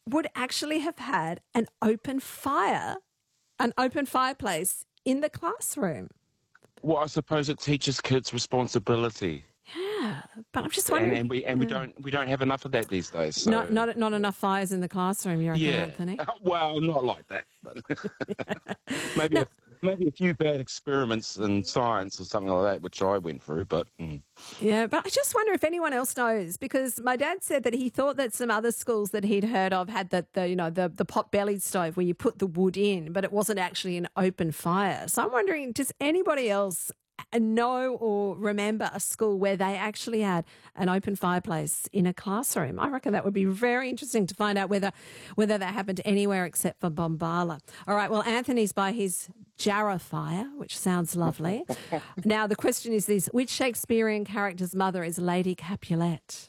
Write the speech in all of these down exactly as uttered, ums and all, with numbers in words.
would actually have had an open fire, an open fireplace in the classroom. Well, I suppose it teaches kids responsibility. Yeah, but I'm just And, wondering. and we and we yeah. don't we don't have enough of that these days. So. Not, not, not enough fires in the classroom, you reckon, Yeah. Anthony? Well, not like that. But maybe No. a, maybe a few bad experiments in science or something like that, which I went through. But mm. Yeah, but I just wonder if anyone else knows, because my dad said that he thought that some other schools that he'd heard of had the, the you know, the, the pot-bellied stove where you put the wood in, but it wasn't actually an open fire. So I'm wondering, does anybody else know or remember a school where they actually had an open fireplace in a classroom? I reckon that would be very interesting to find out whether whether that happened anywhere except for Bombala. All right, well, Anthony's by his Jarrah fire, which sounds lovely. Now, the question is this: which Shakespearean character's mother is Lady Capulet?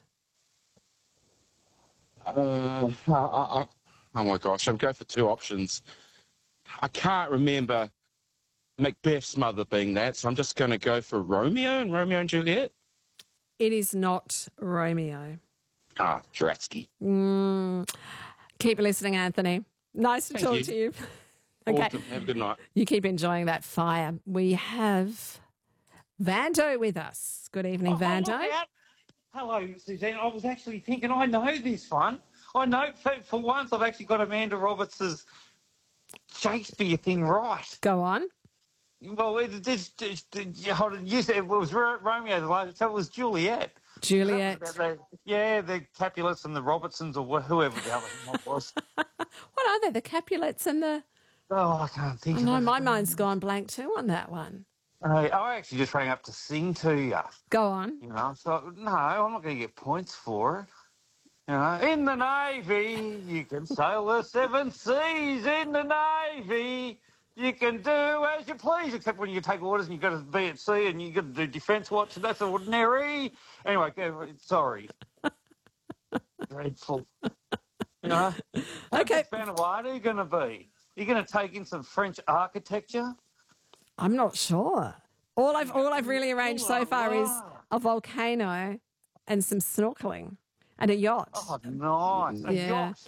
Uh, I, I, oh my gosh, I'm going for two options. I can't remember Macbeth's mother being that, so I'm just going to go for Romeo and Romeo and Juliet. It is not Romeo. Ah, Dratsky. Mm. Keep listening, Anthony. Nice to Thank talk you. to you. Okay, Awesome. Have a good night. you keep enjoying that fire. We have Vando with us. Good evening, Oh, Vando. look out. Hello, Suzanne. I was actually thinking, I know this one. I know for, for once I've actually got Amanda Roberts' Shakespeare thing right. Go on. Well, it, it, it, it, hold on, you said it was Ro- Romeo, the last- so it was Juliet. Juliet. The- the- yeah, the Capulets and the Robertsons or wh- whoever the other one was. What are they? The Capulets and the... Oh, I can't think Oh, of no, it. my mind's gone blank too on that one. I, I actually just rang up to sing to you. Go on. You know, so no, I'm not going to get points for it. You know, in the Navy, you can sail the seven seas. In the Navy, you can do as you please, except when you take orders and you've got to be at sea and you've got to do defence watch, and that's ordinary. Anyway, go- sorry. Dreadful. You know? Okay. Vanuatu, are you going to be? You're going to take in some French architecture? I'm not sure. All I've all I've really arranged so far is a volcano and some snorkeling and a yacht. Oh, nice. A Yeah. yacht.